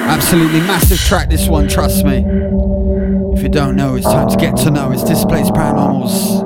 Absolutely massive track, this one, trust me. If you don't know, it's time to get to know. It's Displaced Paranormals.